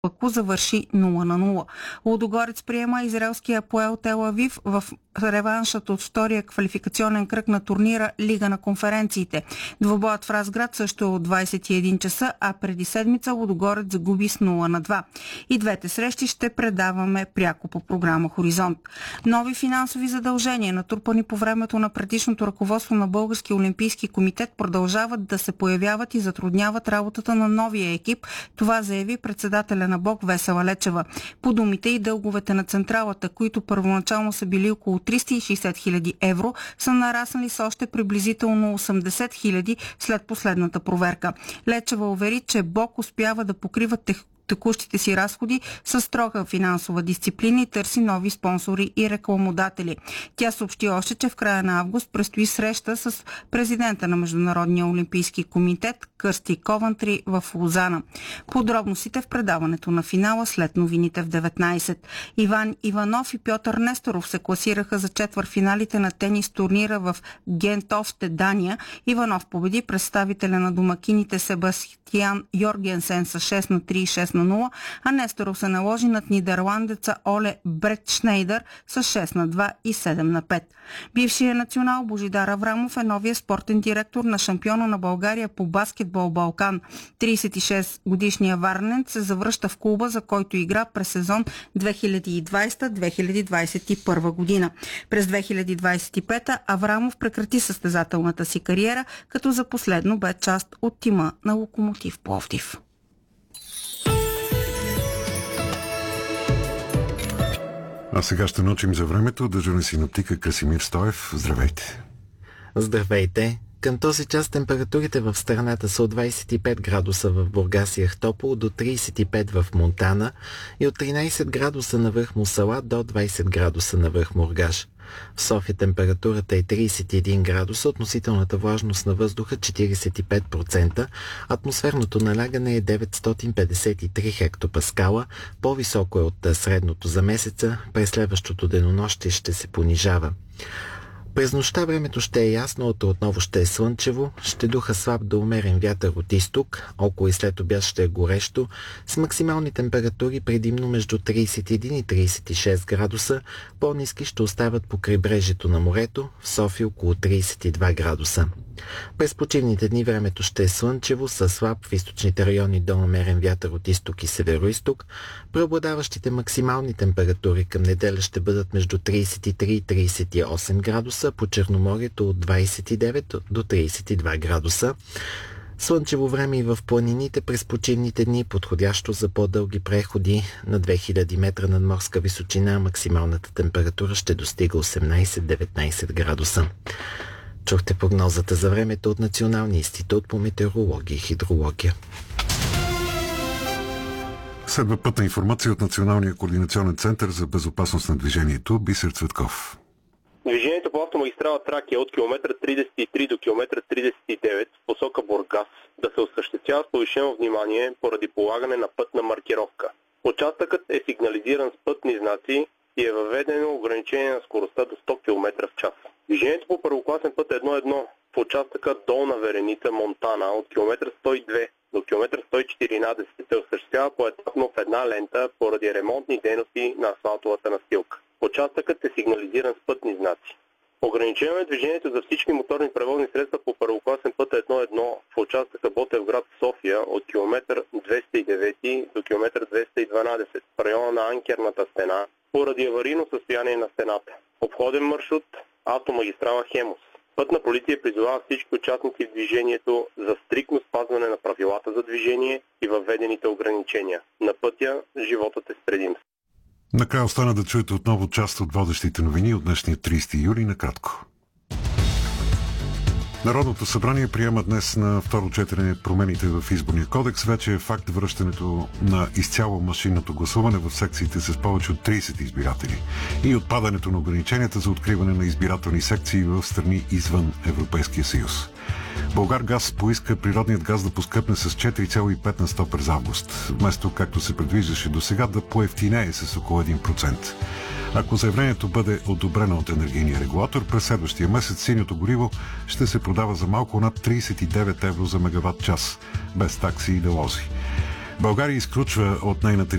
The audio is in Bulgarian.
Баку завърши 0-0. Лудогорец приема израелския Апоел Тел Авив в реваншът от втория квалификационен кръг на турнира Лига на конференциите. Двобоят в Разград също е от 21 часа, а преди седмица Лудогорец загуби с 0-2. И двете срещи ще предаваме пряко по програма Хоризонт. Нови финансови задължения, натрупани по времето на предишното ръководство на Българския олимпийски комитет, продължават да се появяват и затрудняват работата на новия екип. Това заяви председателя на БОК Весела Лечева. По думите и дълговете на централата, които първоначално са били около 360 хиляди евро, са нараснали с още приблизително 80 хиляди след последната проверка. Лечева увери, че БОК успява да покрива текущите си разходи с строга финансова дисциплина и търси нови спонсори и рекламодатели. Тя съобщи още, че в края на август предстои среща с президента на Международния олимпийски комитет Кърсти Ковантри в Лозана. Подробностите в предаването на финала след новините в 19. Иван Иванов и Пьотър Несторов се класираха за четвъртфиналите на тенис турнира в Гентофте, Дания. Иванов победи представителя на домакините Себастиан Йоргенсен с 6-3 и 6-0, а Несторов се наложи над нидерландеца Оле Бретшнейдер с 6-2 и 7-5. Бившият национал Божидар Аврамов е новия спортен директор на шампиона на България по баскетбол Балкан. 36-годишният варненец се завръща в клуба, за който игра през сезон 2020-2021 година. През 2025 Аврамов прекрати състезателната си кариера, като за последно бе част от тима на Локомотив Пловдив. А сега ще научим за времето. Дежурен синоптик Красимир Стоев. Здравейте! Здравейте! Към този час температурите в страната са от 25 градуса в Бургас и Ахтопол до 35 в Монтана и от 13 градуса на връх Мусала до 20 градуса на връх Мургаш. В София температурата е 31 градуса, относителната влажност на въздуха 45%, атмосферното налягане е 953 хектопаскала, по-високо е от средното за месеца, през следващото денонощие ще се понижава. През нощта времето ще е ясно, отново ще е слънчево, ще духа слаб до умерен вятър от изток, около и след обяд ще е горещо, с максимални температури предимно между 31 и 36 градуса, по-ниски ще остават по крайбрежието на морето, в София около 32 градуса. През почивните дни времето ще е слънчево, със слаб в източните райони до умерен вятър от изток и североизток. Преобладаващите максимални температури към неделя ще бъдат между 33 и 38 градуса, по Черноморието от 29 до 32 градуса. Слънчево време и в планините през почивните дни, подходящо за по-дълги преходи. На 2000 метра над морска височина максималната температура ще достига 18-19 градуса. Чухте прогнозата за времето от Националния институт по метеорология и хидрология. Следва пътна информация от Националния координационен център за безопасност на движението. Бисер Цветков. Движението по автомагистрала Тракия от километър 33 до километър 39 в посока Бургас да се осъществява с повишено внимание поради полагане на пътна маркировка. Участъкът е сигнализиран с пътни знаци и е въведено ограничение на скоростта до 100 км в час. Движението по първокласен път 1.1 в участъка Долна Вереница Монтана от километър 102 до километър 114 се осъществява поетапно в една лента поради ремонтни дейности на асфалтовата настилка. Участъкът е сигнализиран с пътни знаци. Ограничено е движението за всички моторни превозни средства по първокласен път 1.1 в участъка Ботевград София от километър 209 до километър 212 в района на анкерната стена поради аварийно състояние на стената. Обходен маршрут автомагистрала Хемус. Пътна полиция призовава всички участници в движението за стриктно спазване на правилата за движение и въведените ограничения. На пътя животът е с предимство. Накрая остана да чуете отново част от водещите новини от днешния 30 юли накратко. Народното събрание приема днес на второ четене промените в изборния кодекс. Вече е факт връщането на изцяло машинното гласуване в секциите с повече от 30 избиратели и отпадането на ограниченията за откриване на избирателни секции в страни извън Европейския съюз. Булгаргаз поиска природният газ да поскъпне с 4,5 на 100 през август, вместо както се предвиждаше до сега да поевтинее с около 1%. Ако заявлението бъде одобрено от енергийния регулатор, през следващия месец синьото гориво ще се продава за малко над 39 евро за мегаватт час, без такси и налози. България изключва от нейната